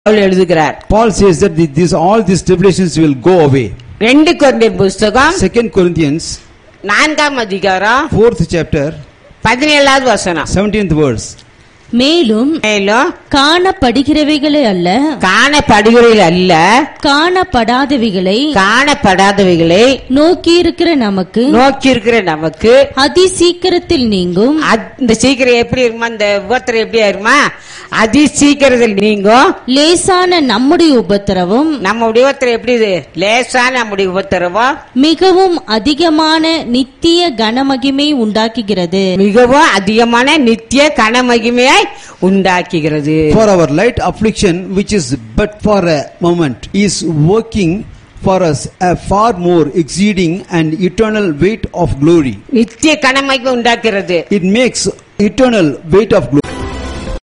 எழுதுகிறார். Paul says that all these tribulations will go away. 2 கொரிந்தியர் புத்தகம் 2 Corinthians 4ஆம் அதிகாரம் 4th chapter 17வது வசனம். 17th verse. மேலும் காணப்படுகிறவைகளை அல்ல, காணப்படுகிறவைகள் அல்ல, காணப்படாதவைகளை நோக்கியிருக்கிற நமக்கு அதி சீக்கிரத்தில் நீங்கும். இந்த சீக்கிரம் எப்படி இருக்குமா, இந்த உபத்திரம் எப்படி இருக்குமா, அதி சீக்கிரத்தில் நீங்கும் லேசான நம்முடைய உபத்திரவம். நம்முடைய உபத்திரம் எப்படி இது? லேசான நம்முடைய உபத்திரவம் மிகவும் அதிகமான நித்திய கனமகிமை உண்டாக்குகிறது. மிகவும் அதிகமான நித்திய கனமகிமையை உண்டாக்குகிறது. For our light affliction, which is but for a moment, is working for us a far more exceeding and eternal weight of glory. நித்திய கனமகிமை உண்டாக்குகிறது. It makes eternal weight of glory.